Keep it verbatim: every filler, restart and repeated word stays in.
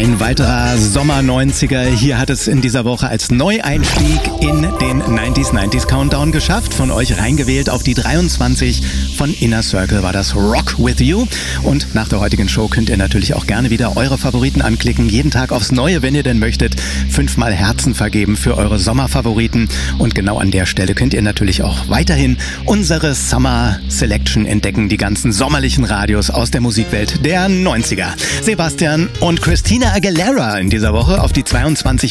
Ein weiterer Sommer neunziger. Hier hat es in dieser Woche als Neueinstieg in den neunziger neunzig Countdown geschafft. Von euch reingewählt auf die dreiundzwanzig von Inner Circle war das Rock With You. Und nach der heutigen Show könnt ihr natürlich auch gerne wieder eure Favoriten anklicken. Jeden Tag aufs Neue, wenn ihr denn möchtet. Fünfmal Herzen vergeben für eure Sommerfavoriten. Und genau an der Stelle könnt ihr natürlich auch weiterhin unsere Summer Selection entdecken. Die ganzen sommerlichen Radios aus der Musikwelt der neunziger. Sebastian und Christina Aguilera in dieser Woche auf die zweiundzwanzig